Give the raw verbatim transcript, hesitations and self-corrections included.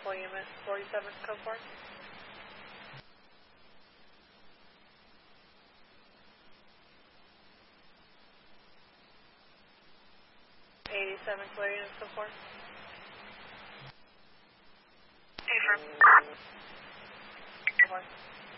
William at forty-seven, code four. eighty-seven, clear units, code four. Affirm. Code four.